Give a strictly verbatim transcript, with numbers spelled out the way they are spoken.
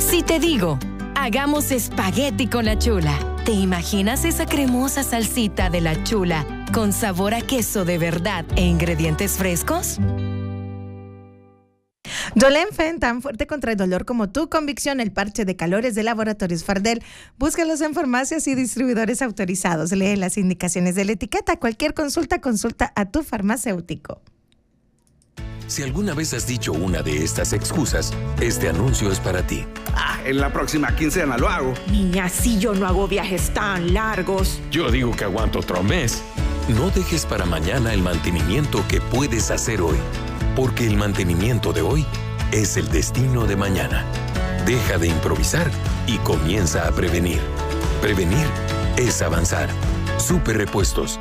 Si te digo, hagamos espagueti con la Chula, ¿te imaginas esa cremosa salsita de la Chula con sabor a queso de verdad e ingredientes frescos? Dolenfen, tan fuerte contra el dolor como tu convicción, el parche de calores de Laboratorios Fardel. Búscalos en farmacias y distribuidores autorizados. Lee las indicaciones de la etiqueta. Cualquier consulta, consulta a tu farmacéutico. Si alguna vez has dicho una de estas excusas, este anuncio es para ti. Ah, en la próxima quincena lo hago. Niña, si yo no hago viajes tan largos. Yo digo que aguanto otro mes. No dejes para mañana el mantenimiento que puedes hacer hoy, porque el mantenimiento de hoy es el destino de mañana. Deja de improvisar y comienza a prevenir. Prevenir es avanzar. Super Repuestos.